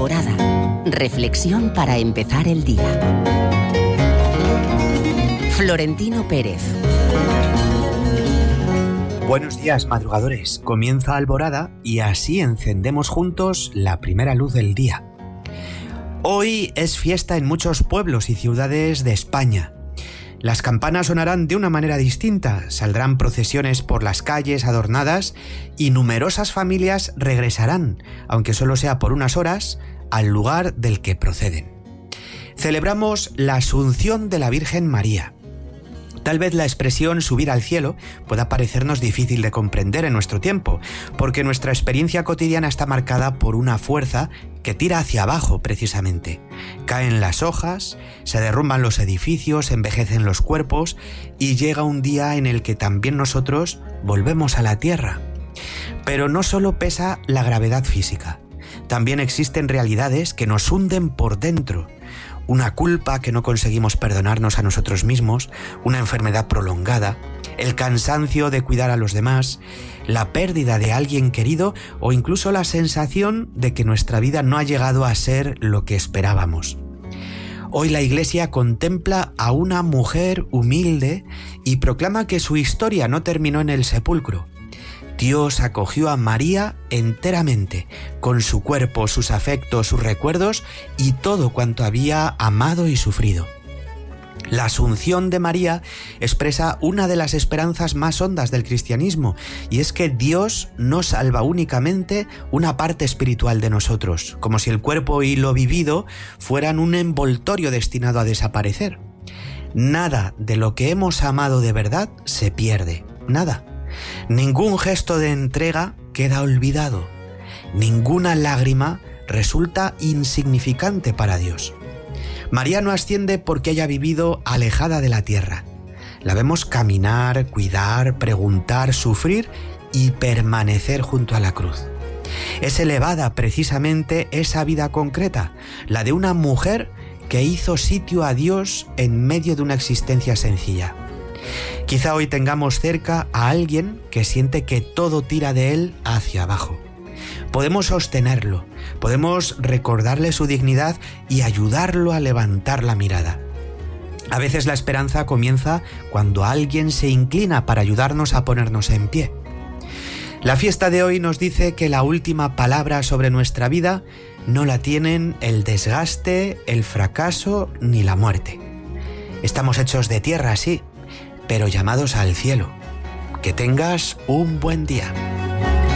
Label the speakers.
Speaker 1: Alborada. Reflexión para empezar el día. Florentino Pérez.
Speaker 2: Buenos días, madrugadores. Comienza Alborada y así encendemos juntos la primera luz del día. Hoy es fiesta en muchos pueblos y ciudades de España. Las campanas sonarán de una manera distinta, saldrán procesiones por las calles adornadas y numerosas familias regresarán, aunque solo sea por unas horas, al lugar del que proceden. Celebramos la Asunción de la Virgen María. Tal vez la expresión subir al cielo pueda parecernos difícil de comprender en nuestro tiempo, porque nuestra experiencia cotidiana está marcada por una fuerza que tira hacia abajo precisamente. Caen las hojas, se derrumban los edificios, envejecen los cuerpos y llega un día en el que también nosotros volvemos a la tierra. Pero no solo pesa la gravedad física, también existen realidades que nos hunden por dentro. Una culpa que no conseguimos perdonarnos a nosotros mismos, una enfermedad prolongada, el cansancio de cuidar a los demás, la pérdida de alguien querido o incluso la sensación de que nuestra vida no ha llegado a ser lo que esperábamos. Hoy la Iglesia contempla a una mujer humilde y proclama que su historia no terminó en el sepulcro. Dios acogió a María enteramente, con su cuerpo, sus afectos, sus recuerdos y todo cuanto había amado y sufrido. La Asunción de María expresa una de las esperanzas más hondas del cristianismo, y es que Dios no salva únicamente una parte espiritual de nosotros, como si el cuerpo y lo vivido fueran un envoltorio destinado a desaparecer. Nada de lo que hemos amado de verdad se pierde, nada. Ningún gesto de entrega queda olvidado. Ninguna lágrima resulta insignificante para Dios. María no asciende porque haya vivido alejada de la tierra. La vemos caminar, cuidar, preguntar, sufrir y permanecer junto a la cruz. Es elevada precisamente esa vida concreta, la de una mujer que hizo sitio a Dios en medio de una existencia sencilla. Quizá hoy tengamos cerca a alguien que siente que todo tira de él hacia abajo. Podemos sostenerlo, podemos recordarle su dignidad y ayudarlo a levantar la mirada. A veces la esperanza comienza cuando alguien se inclina para ayudarnos a ponernos en pie. La fiesta de hoy nos dice que la última palabra sobre nuestra vida no la tienen el desgaste, el fracaso ni la muerte. Estamos hechos de tierra, sí, pero llamados al cielo. Que tengas un buen día.